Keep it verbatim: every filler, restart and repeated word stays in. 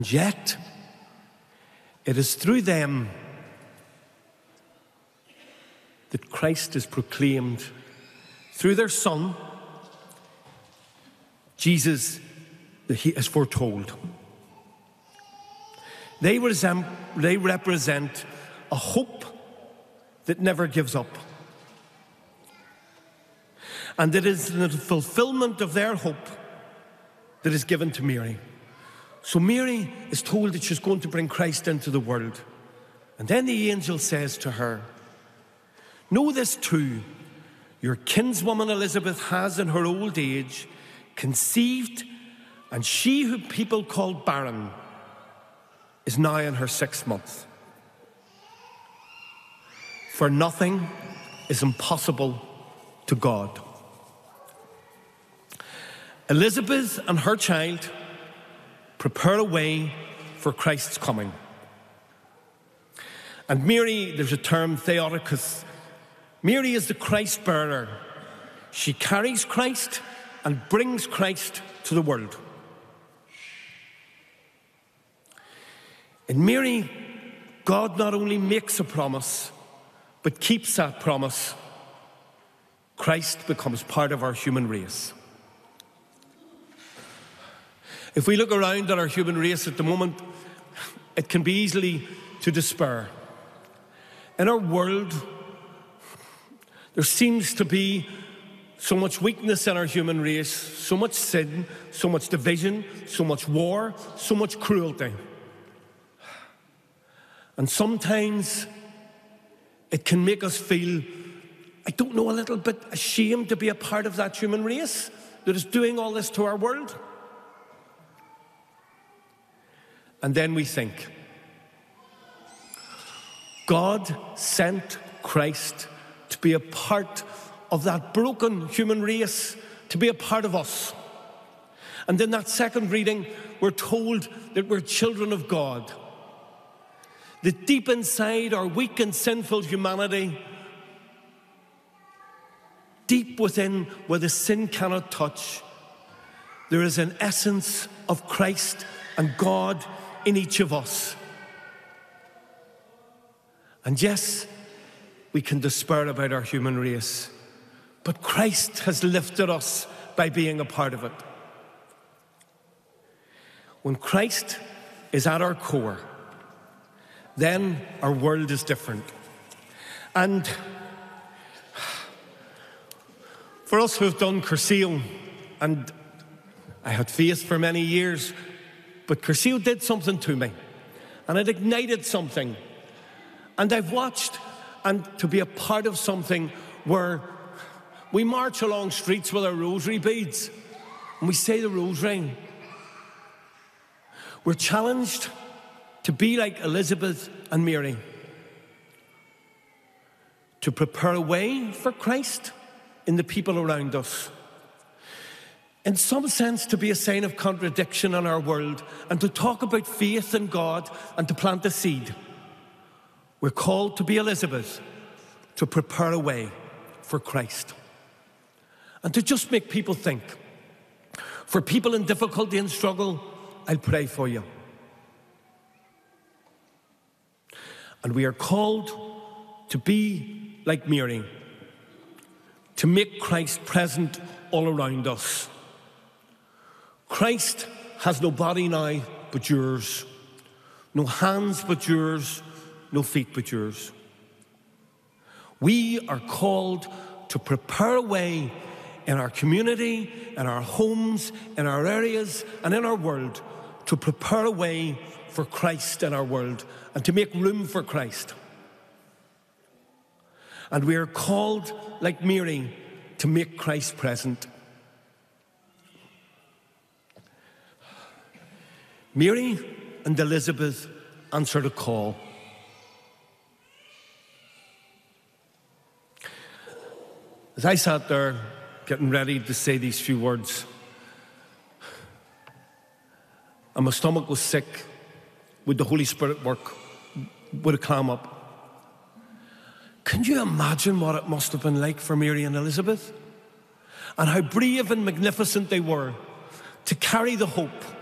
Yet, it is through them that Christ is proclaimed. Through their Son, Jesus, that he is foretold. They, resem- they represent a hope that never gives up. And it is the fulfillment of their hope that is given to Mary. So Mary is told that she's going to bring Christ into the world. And then the angel says to her, "Know this too, your kinswoman Elizabeth has in her old age conceived, and she who people call barren is now in her sixth month. For nothing is impossible to God." Elizabeth and her child prepare a way for Christ's coming. And Mary, there's a term, Theotokos. Mary is the Christ bearer. She carries Christ and brings Christ to the world. In Mary, God not only makes a promise, but keeps that promise. Christ becomes part of our human race. If we look around at our human race at the moment, it can be easily to despair. In our world, there seems to be so much weakness in our human race, so much sin, so much division, so much war, so much cruelty. And sometimes it can make us feel, I don't know, a little bit ashamed to be a part of that human race that is doing all this to our world. And then we think, God sent Christ to be a part of that broken human race, to be a part of us. And in that second reading, we're told that we're children of God. That deep inside our weak and sinful humanity, deep within where the sin cannot touch, there is an essence of Christ and God in each of us. And yes, we can despair about our human race, but Christ has lifted us by being a part of it. When Christ is at our core, then our world is different. And for us who have done Cursillo, and I had faith for many years, but Cursillo did something to me, and it ignited something. And I've watched, and to be a part of something where we march along streets with our rosary beads, and we say the rosary. We're challenged to be like Elizabeth and Mary, to prepare a way for Christ in the people around us. In some sense, to be a sign of contradiction in our world, and to talk about faith in God and to plant a seed. We're called to be Elizabeth, to prepare a way for Christ. And to just make people think. For people in difficulty and struggle, I'll pray for you. And we are called to be like Mary, to make Christ present all around us. Christ has no body now but yours, no hands but yours, no feet but yours. We are called to prepare a way in our community, in our homes, in our areas, and in our world, to prepare a way for Christ in our world and to make room for Christ. And we are called, like Mary, to make Christ present. Mary and Elizabeth answered a call. As I sat there getting ready to say these few words, and my stomach was sick, would the Holy Spirit work? Would it clam up? Can you imagine what it must have been like for Mary and Elizabeth? And how brave and magnificent they were to carry the hope